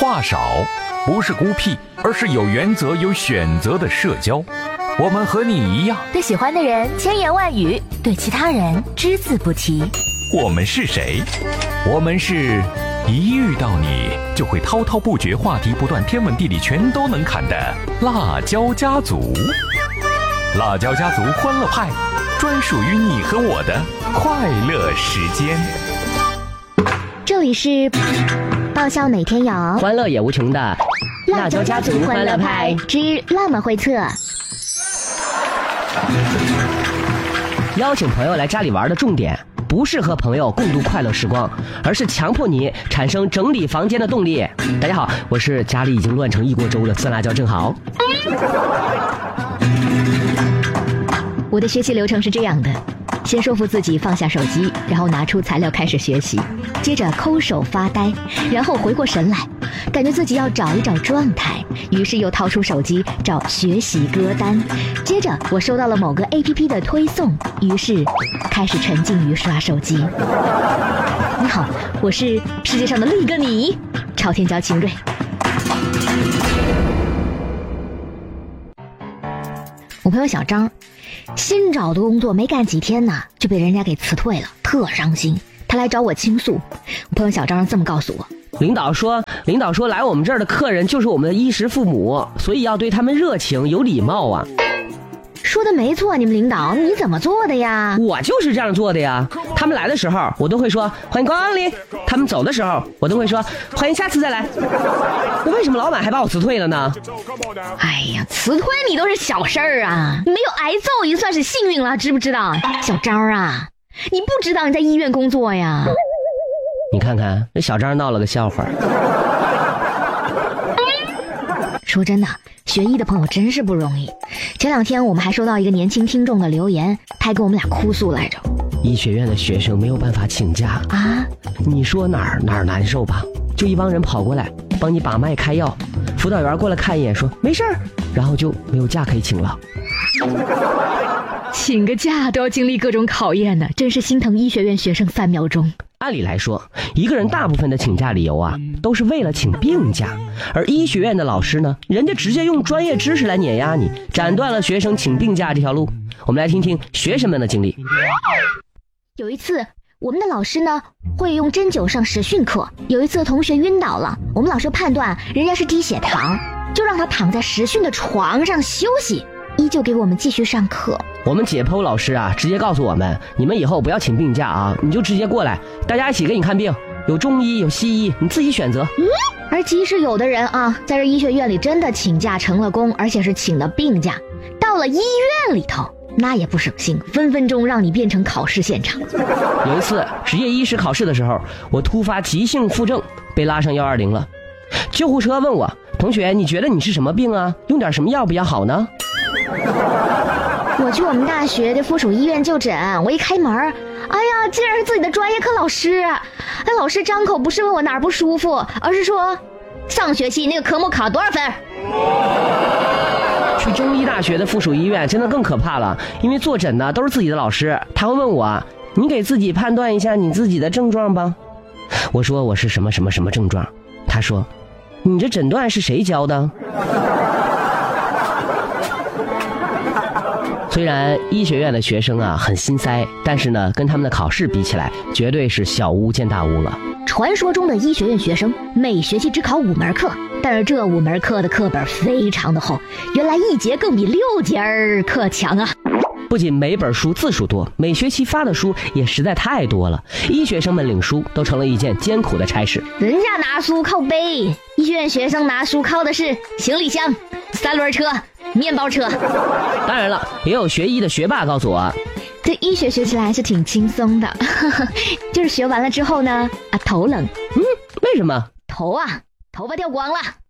话少，不是孤僻，而是有原则、有选择的社交。我们和你一样， 对喜欢的人千言万语，对其他人只字不提。 我们是谁？我们是一遇到你就会滔滔不绝，话题不断，天文地理全都能侃的辣椒家族。辣椒家族欢乐派，专属于你和我的快乐时间。 这里是爆笑每天有， 欢乐也无穷的辣椒家族欢乐派之浪漫会测。 邀请朋友来家里玩的重点不是和朋友共度快乐时光，而是强迫你产生整理房间的动力。大家好，我是家里已经乱成一锅粥的酸辣椒正好。 我的学习流程是这样的，先说服自己放下手机，然后拿出材料开始学习，接着抠手发呆，然后回过神来，感觉自己要找一找状态，于是又掏出手机找学习歌单，接着我收到了某个 APP 的推送，于是开始沉浸于刷手机。你好，我是世界上的另一个你，朝天椒秦瑞。我朋友小张新找的工作没干几天呢，就被人家给辞退了，特伤心。他来找我倾诉，我朋友小张这么告诉我： 领导说来我们这儿的客人就是我们的衣食父母，所以要对他们热情有礼貌啊。 说的没错，你们领导你怎么做的呀？ 我就是这样做的呀。他们来的时候我都会说欢迎光临，他们走的时候我都会说欢迎下次再来。那为什么老板还把我辞退了呢？ 哎呀，辞退你都是小事儿啊，没有挨揍已经算是幸运了，知不知道？小张啊，你不知道你在医院工作呀？ 你看看这小张闹了个笑话。 说真的，学医的朋友真是不容易。前两天我们还收到一个年轻听众的留言，他还跟我们俩哭诉来着。 医学院的学生没有办法请假啊， 你说哪儿难受吧？就一帮人跑过来帮你把脉开药，辅导员过来看一眼说没事儿，然后就没有假可以请了。 请个假都要经历各种考验呢，真是心疼医学院学生3秒钟。 按理来说，一个人大部分的请假理由啊，都是为了请病假，而医学院的老师呢，人家直接用专业知识来碾压你，斩断了学生请病假这条路。我们来听听学生们的经历。 有一次我们的老师呢会用针灸上实训课，有一次同学晕倒了，我们老师判断人家是低血糖，就让他躺在实训的床上休息，依旧给我们继续上课。 我们解剖老师啊，直接告诉我们，你们以后不要请病假啊，你就直接过来，大家一起给你看病，有中医有西医，你自己选择。 而即使有的人啊，在这医学院里真的请假成了功，而且是请的病假，到了医院里头那也不省心，分分钟让你变成考试现场。 有一次执业医师考试的时候，我突发急性腹症，被拉上120了。救护车问我，同学你觉得你是什么病啊？用点什么药比较好呢？ 我去我们大学的附属医院就诊，我一开门，哎呀，竟然是自己的专业课老师。那老师张口不是问我哪儿不舒服，而是说上学期那个科目考多少分。 去中医大学的附属医院真的更可怕了，因为坐诊的都是自己的老师，他会问我，你给自己判断一下你自己的症状吧。我说我是什么什么什么症状，他说你这诊断是谁教的？虽然医学院的学生啊很心塞，但是呢跟他们的考试比起来，绝对是小巫见大巫了。 传说中的医学院学生每学期只考5门课，但是这5门课的课本非常的厚，原来1节更比6节课强啊。 不仅每本书字数多，每学期发的书也实在太多了，医学生们领书都成了一件艰苦的差事。 人家拿书靠背，医学院学生拿书靠的是行李箱、3轮车、面包车。 当然了，也有学医的学霸告诉我， 这医学学起来还是挺轻松的，就是学完了之后呢，头冷。 为什么？ 头发掉光了。